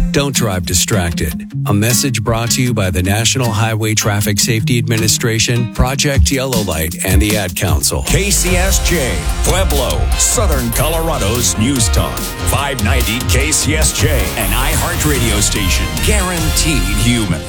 Don't drive distracted. A message brought to you by the National Highway Traffic Safety Administration, Project Yellow Light, and the Ad Council. KCSJ, Pueblo, Southern Colorado's News Talk. 590 KCSJ, an iHeart radio station. Guaranteed human.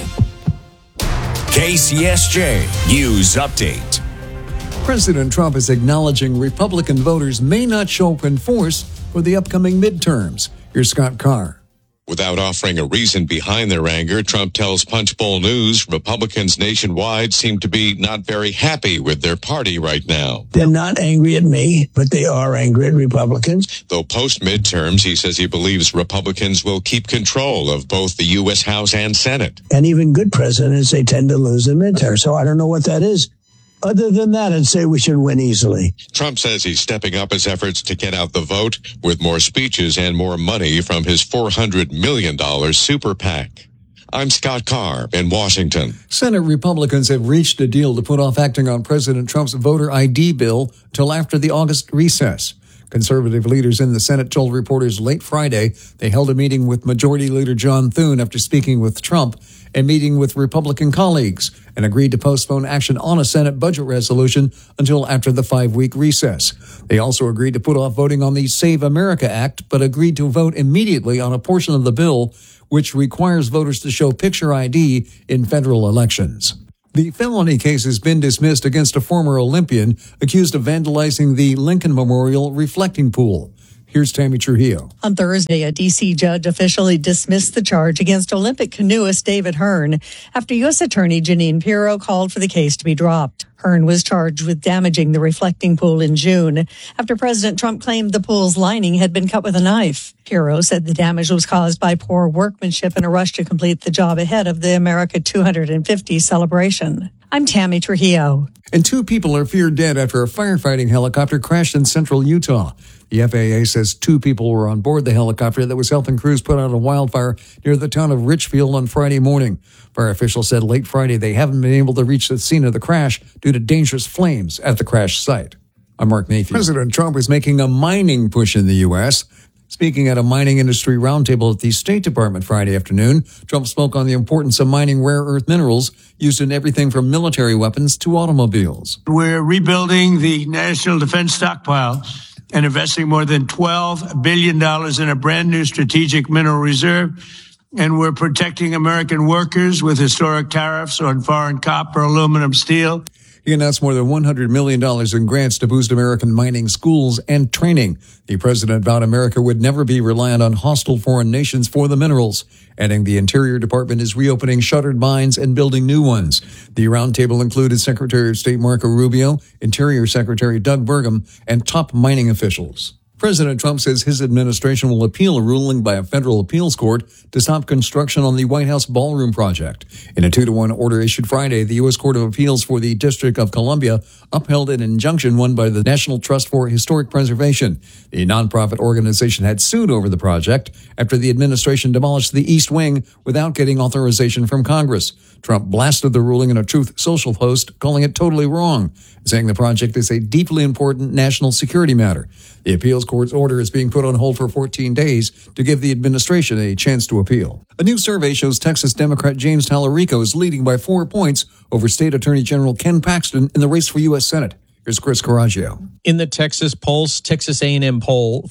KCSJ News Update. President Trump is acknowledging Republican voters may not show up in force for the upcoming midterms. Here's Scott Carr. Without offering a reason behind their anger, Trump tells Punchbowl News Republicans nationwide seem to be not very happy with their party right now. They're not angry at me, but they are angry at Republicans. Though post-midterms, he says he believes Republicans will keep control of both the U.S. House and Senate. And even good presidents, they tend to lose in midterms. So I don't know what that is. Other than that, I'd say we should win easily. Trump says he's stepping up his efforts to get out the vote with more speeches and more money from his $400 million super PAC. I'm Scott Carr in Washington. Senate Republicans have reached a deal to put off acting on President Trump's voter ID bill till after the August recess. Conservative leaders in the Senate told reporters late Friday they held a meeting with Majority Leader John Thune after speaking with Trump and meeting with Republican colleagues and agreed to postpone action on a Senate budget resolution until after the 5-week recess. They also agreed to put off voting on the Save America Act, but agreed to vote immediately on a portion of the bill which requires voters to show picture ID in federal elections. The felony case has been dismissed against a former Olympian accused of vandalizing the Lincoln Memorial reflecting pool. Here's Tammy Trujillo. On Thursday, a D.C. judge officially dismissed the charge against Olympic canoeist David Hearn after U.S. Attorney Jeanine Pirro called for the case to be dropped. Hearn was charged with damaging the reflecting pool in June after President Trump claimed the pool's lining had been cut with a knife. Pirro said the damage was caused by poor workmanship in a rush to complete the job ahead of the America 250 celebration. I'm Tammy Trujillo. And 2 people are feared dead after a firefighting helicopter crashed in central Utah. The FAA says 2 people were on board the helicopter that was helping crews put out a wildfire near the town of Richfield on Friday morning. Fire officials said late Friday they haven't been able to reach the scene of the crash due to dangerous flames at the crash site. I'm Mark Mayfield. President Trump is making a mining push in the U.S. Speaking at a mining industry roundtable at the State Department Friday afternoon, Trump spoke on the importance of mining rare earth minerals used in everything from military weapons to automobiles. We're rebuilding the national defense stockpile and investing more than $12 billion in a brand new strategic mineral reserve. And we're protecting American workers with historic tariffs on foreign copper, aluminum, steel. He announced more than $100 million in grants to boost American mining schools and training. The president vowed America would never be reliant on hostile foreign nations for the minerals, adding the Interior Department is reopening shuttered mines and building new ones. The roundtable included Secretary of State Marco Rubio, Interior Secretary Doug Burgum, and top mining officials. President Trump says his administration will appeal a ruling by a federal appeals court to stop construction on the White House ballroom project. In a 2-1 order issued Friday, the U.S. Court of Appeals for the District of Columbia upheld an injunction won by the National Trust for Historic Preservation. The nonprofit organization had sued over the project after the administration demolished the East Wing without getting authorization from Congress. Trump blasted the ruling in a Truth Social post, calling it totally wrong, saying the project is a deeply important national security matter. The appeals court's order is being put on hold for 14 days to give the administration a chance to appeal. A new survey shows Texas Democrat James Tallarico is leading by 4 points over State Attorney General Ken Paxton in the race for U.S. Senate. Here's Chris Coraggio. In the Texas Pulse Texas A&M poll,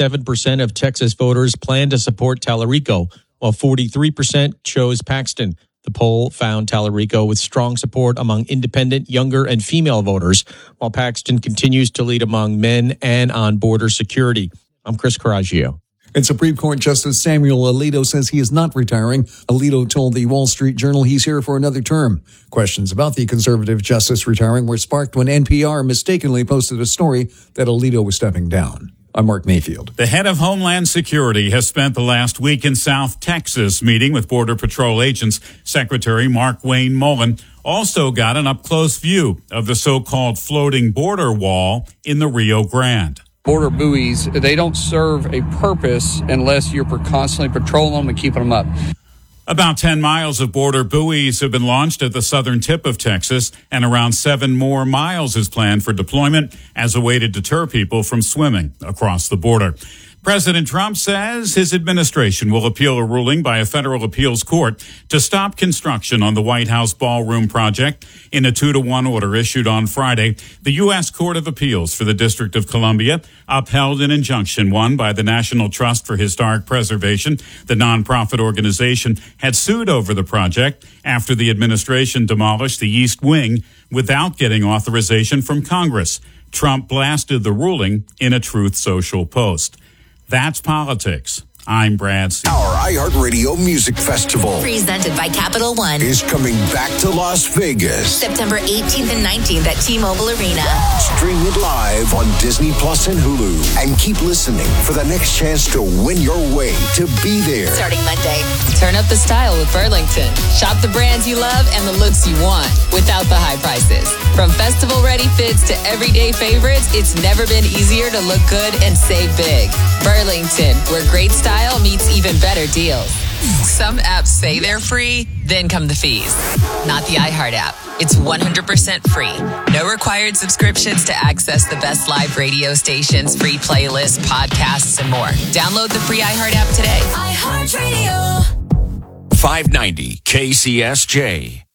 47% of Texas voters plan to support Tallarico, while 43% chose Paxton. The poll found Tallarico with strong support among independent, younger, and female voters, while Paxton continues to lead among men and on border security. I'm Chris Coraggio. And Supreme Court Justice Samuel Alito says he is not retiring. Alito told the Wall Street Journal he's here for another term. Questions about the conservative justice retiring were sparked when NPR mistakenly posted a story that Alito was stepping down. I'm Mark Mayfield. The head of Homeland Security has spent the last week in South Texas meeting with Border Patrol agents. Secretary Mark Wayne Mullen also got an up-close view of the so-called floating border wall in the Rio Grande. Border buoys, they don't serve a purpose unless you're constantly patrolling them and keeping them up. About 10 miles of border buoys have been launched at the southern tip of Texas, and around 7 more miles is planned for deployment as a way to deter people from swimming across the border. President Trump says his administration will appeal a ruling by a federal appeals court to stop construction on the White House ballroom project. In a 2-1 order issued on Friday, the U.S. Court of Appeals for the District of Columbia upheld an injunction won by the National Trust for Historic Preservation. The nonprofit organization had sued over the project after the administration demolished the East Wing without getting authorization from Congress. Trump blasted the ruling in a Truth Social post. That's politics. I'm Brad C. Our iHeartRadio Music Festival, presented by Capital One, is coming back to Las Vegas. September 18th and 19th at T-Mobile Arena. Stream it live on Disney Plus and Hulu. And keep listening for the next chance to win your way to be there. Starting Monday. Turn up the style with Burlington. Shop the brands you love and the looks you want without the high prices. From festival-ready fits to everyday favorites, it's never been easier to look good and save big. Burlington, where great style meets even better deals. Some apps say they're free, then come the fees. Not the iHeart app. It's 100% free. No required subscriptions to access the best live radio stations, free playlists, podcasts, and more. Download the free iHeart app today. iHeartRadio. 590 KCSJ.